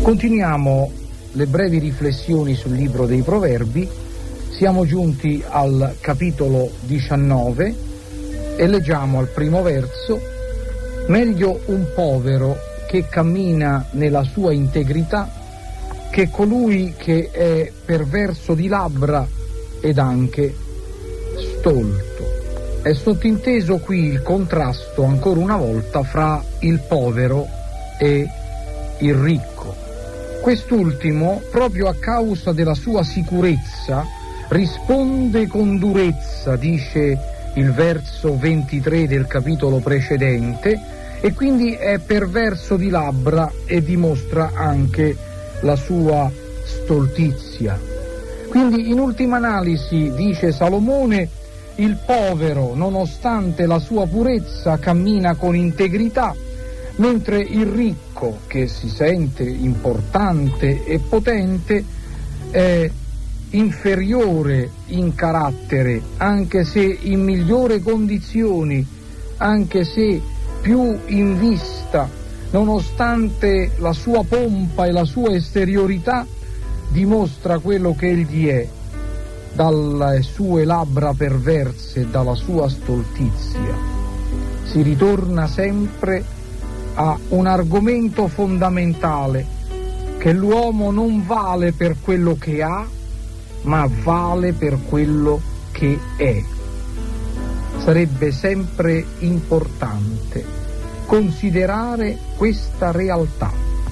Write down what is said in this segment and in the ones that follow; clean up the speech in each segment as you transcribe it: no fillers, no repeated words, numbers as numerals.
Continuiamo le brevi riflessioni sul libro dei Proverbi. Siamo giunti al capitolo 19 e leggiamo al primo verso: meglio un povero che cammina nella sua integrità che colui che è perverso di labbra ed anche stolto. È sottinteso qui il contrasto ancora una volta fra il povero e il ricco. Quest'ultimo, proprio a causa della sua sicurezza, risponde con durezza, dice il verso 23 del capitolo precedente, e quindi è perverso di labbra e dimostra anche la sua stoltizia. Quindi, in ultima analisi, dice Salomone, il povero, nonostante la sua purezza, cammina con integrità, mentre il ricco, che si sente importante e potente, è inferiore in carattere, anche se in migliori condizioni, anche se più in vista, nonostante la sua pompa e la sua esteriorità, dimostra quello che egli è, dalle sue labbra perverse e dalla sua stoltizia. Si ritorna sempre a un argomento fondamentale, che l'uomo non vale per quello che ha, ma vale per quello che è. Sarebbe sempre importante considerare questa realtà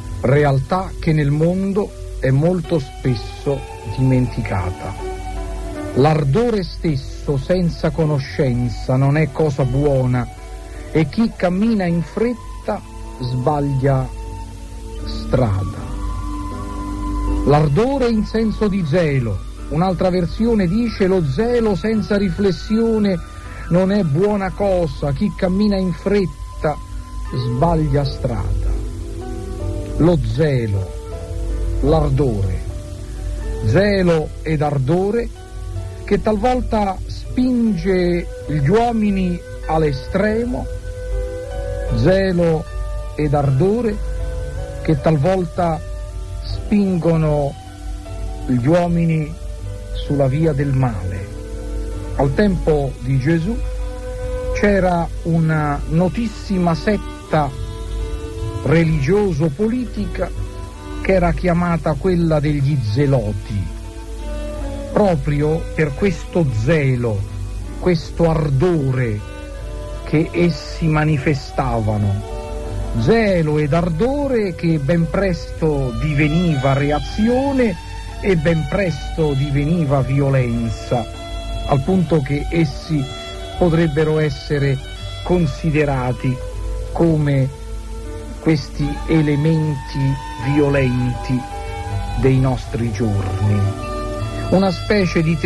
che nel mondo è molto spesso dimenticata. L'ardore stesso senza conoscenza non è cosa buona, e chi cammina in fretta sbaglia strada. L'ardore in senso di zelo. Un'altra versione dice: lo zelo senza riflessione non è buona cosa, chi cammina in fretta sbaglia strada. Lo zelo, l'ardore, zelo ed ardore che talvolta spinge gli uomini all'estremo, zelo ed ardore che talvolta spingono gli uomini sulla via del male. Al tempo di Gesù c'era una notissima setta religioso-politica che era chiamata quella degli zeloti, proprio per questo zelo, questo ardore che essi manifestavano. Zelo ed ardore che ben presto diveniva reazione e ben presto diveniva violenza, al punto che essi potrebbero essere considerati come questi elementi violenti dei nostri giorni, una specie di